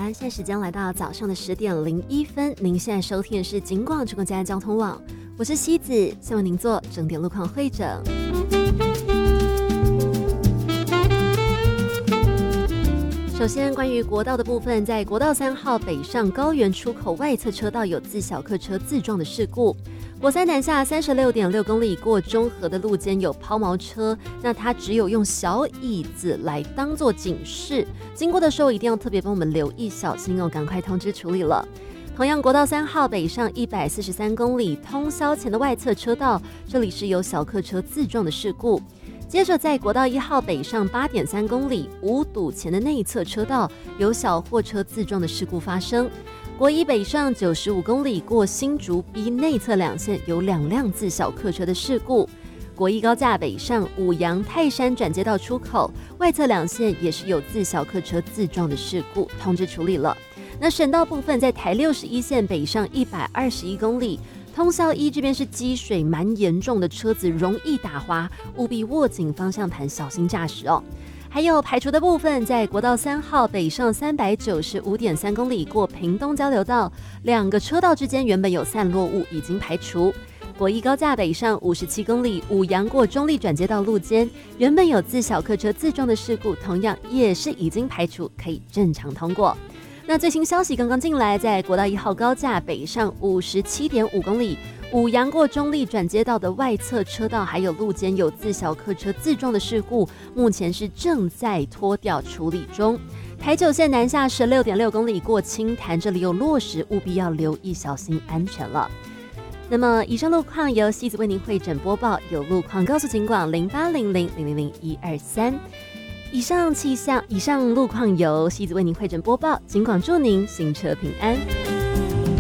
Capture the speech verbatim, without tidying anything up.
安，现在时间来到早上的十点零一分，您现在收听的是警广主公家交通网，我是西子，先为您做整点路况汇整。首先，关于国道的部分，在国道三号北上高原出口外侧车道有自小客车自撞的事故。国三南下三十六点六公里过中和的路肩有抛锚车，那它只有用小椅子来当做警示，经过的时候一定要特别帮我们留意小心哦，赶快通知处理了。同样，国道三号北上一百四十三公里通霄前的外侧车道，这里是有小客车自撞的事故。接着，在国道一号北上八点三公里五堵前的内侧车道，有小货车自撞的事故发生。国一北上九十五公里过新竹 B 内侧两线有两辆自小客车的事故。国一高架北上五杨泰山转接道出口外侧两线也是有自小客车自撞的事故，通知处理了。那省道部分，在台六十一线北上一百二十一公里。通霄一这边是积水蛮严重的，车子容易打滑，务必握紧方向盘，小心驾驶哦。还有排除的部分，在国道三号北上三百九十五点三公里过屏东交流道，两个车道之间原本有散落物，已经排除。国一高架北上五十七公里五杨过中立转接道路肩，原本有自小客车自撞的事故，同样也是已经排除，可以正常通过。那最新消息刚刚进来，在国道一号高架北上五十七点五公里五杨过中立转接道的外侧车道，还有路肩有自小客车自撞的事故，目前是正在拖吊处理中。台九线南下十六点六公里过清潭，这里有落石，务必要留意小心安全了。那么以上路况由西子为您会诊播报，有路况告诉警广零八零零零零零一二三。以上气象，以上路况由西子为您会诊播报，警广祝您行车平安。